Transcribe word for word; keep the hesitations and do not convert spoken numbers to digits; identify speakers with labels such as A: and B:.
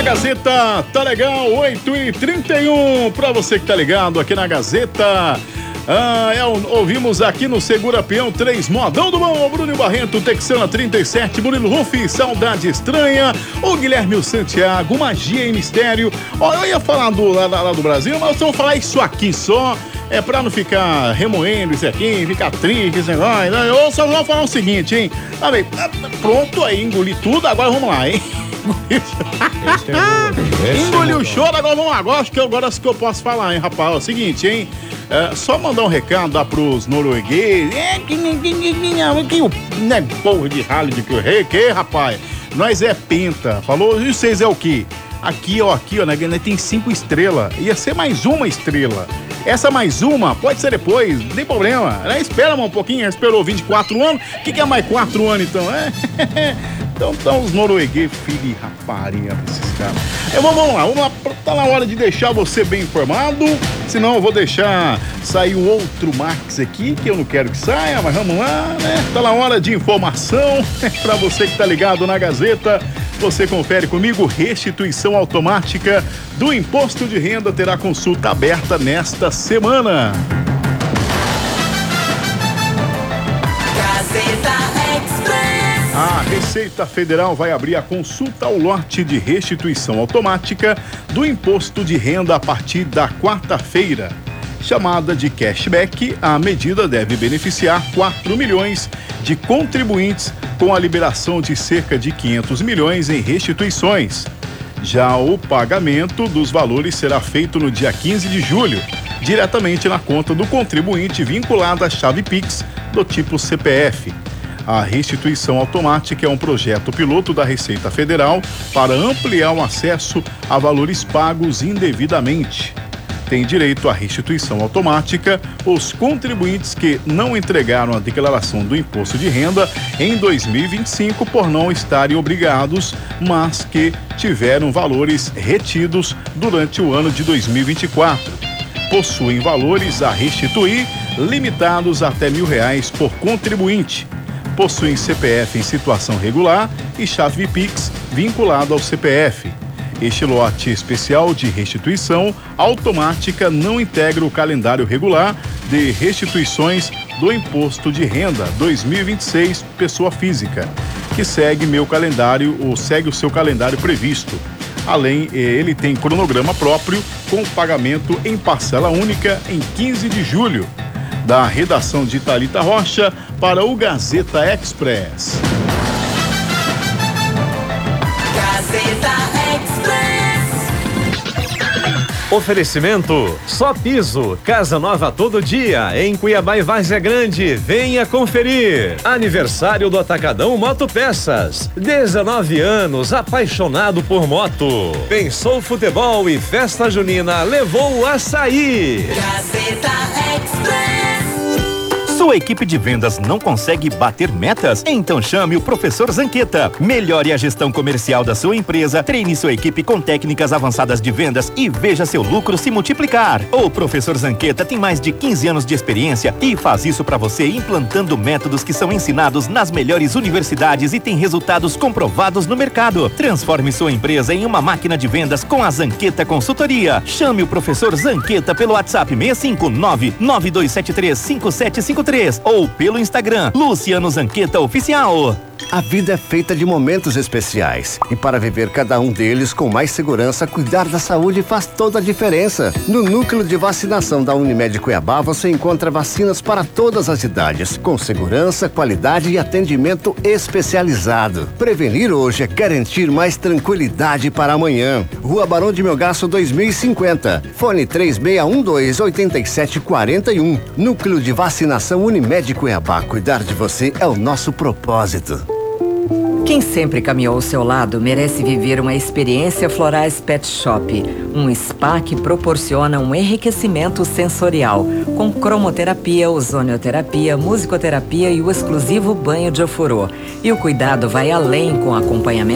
A: Gazeta tá legal, oito e trinta e um, pra você que tá ligado aqui na Gazeta. Ah, é, ouvimos aqui no Segura Peão três, Modão do Bom, Bruno Barreto, Texana trinta e sete, Murilo Rufi, Saudade Estranha, o Guilherme Santiago, Magia e Mistério. Ó, eu ia falar do, lá, lá do Brasil, mas eu vou falar isso aqui só, é pra não ficar remoendo isso aqui, ficar triste, esse negócio. Eu só vou falar o seguinte, hein? Tá bem, pronto aí, engoli tudo, agora vamos lá, hein? Engoliu o choro, agora vamos lá. Agora acho que agora acho que eu posso falar, hein, rapaz? É o seguinte, hein? É, só mandar um recado lá pros noruegueses. É que o né, porra de ralo de que o rei, que rapaz? Nós é penta. Falou, e vocês é o quê? Aqui, ó, aqui, ó, né? Tem cinco estrelas. Ia ser mais uma estrela. Essa mais uma, pode ser depois, não tem problema. Né? Espera um pouquinho, esperou vinte e quatro anos. O que, que é mais quatro anos então? É? Então, então os noruegueses, filho de rapariga desses caras. Eu, vamos lá, vamos lá, tá na hora de deixar você bem informado, senão eu vou deixar sair um outro Max aqui, que eu não quero que saia, mas vamos lá, né? Tá na hora de informação, pra você que tá ligado na Gazeta, você confere comigo, restituição automática do imposto de renda terá consulta aberta nesta semana. A Receita Federal vai abrir a consulta ao lote de restituição automática do imposto de renda a partir da quarta-feira. Chamada de cashback, a medida deve beneficiar quatro milhões de contribuintes com a liberação de cerca de quinhentos milhões em restituições. Já o pagamento dos valores será feito no dia quinze de julho, diretamente na conta do contribuinte vinculada à chave Pix do tipo C P F. A restituição automática é um projeto piloto da Receita Federal para ampliar o acesso a valores pagos indevidamente. Tem direito à restituição automática os contribuintes que não entregaram a declaração do imposto de renda em dois mil e vinte e cinco por não estarem obrigados, mas que tiveram valores retidos durante o ano de dois mil e vinte e quatro. Possuem valores a restituir limitados até mil reais por contribuinte. Possuem C P F em situação regular e chave Pix vinculada ao C P F. Este lote especial de restituição automática não integra o calendário regular de restituições do Imposto de Renda dois mil e vinte e seis, pessoa física, que segue meu calendário ou segue o seu calendário previsto. Além, ele tem cronograma próprio com pagamento em parcela única em quinze de julho. Da redação de Thalita Rocha para o Gazeta Express.
B: Gazeta Express.
C: Oferecimento Só Piso, casa nova todo dia, em Cuiabá e Várzea Grande. Venha conferir. Aniversário do Atacadão Motopeças. dezenove anos, apaixonado por moto. Pensou futebol e festa junina, levou o açaí.
B: Gazeta Express.
D: Sua equipe de vendas não consegue bater metas? Então chame o Professor Zanqueta. Melhore a gestão comercial da sua empresa, treine sua equipe com técnicas avançadas de vendas e veja seu lucro se multiplicar. O Professor Zanqueta tem mais de quinze anos de experiência e faz isso para você implantando métodos que são ensinados nas melhores universidades e tem resultados comprovados no mercado. Transforme sua empresa em uma máquina de vendas com a Zanqueta Consultoria. Chame o Professor Zanqueta pelo WhatsApp seis cinco nove, nove dois sete três, cinco sete cinco três ou pelo Instagram Luciano Zanqueta Oficial.
E: A vida é feita de momentos especiais e para viver cada um deles com mais segurança, cuidar da saúde faz toda a diferença. No núcleo de vacinação da Unimed Cuiabá você encontra vacinas para todas as idades, com segurança, qualidade e atendimento especializado. Prevenir hoje é garantir mais tranquilidade para amanhã. Rua Barão de Melgaço dois mil e cinquenta, fone três seis um dois, oito sete quatro um. Núcleo de vacinação Unimed Cuiabá, cuidar de você é o nosso propósito.
F: Quem sempre caminhou ao seu lado merece viver uma experiência Florais Pet Shop, um spa que proporciona um enriquecimento sensorial, com cromoterapia, ozonioterapia, musicoterapia e o exclusivo banho de ofurô. E o cuidado vai além com acompanhamento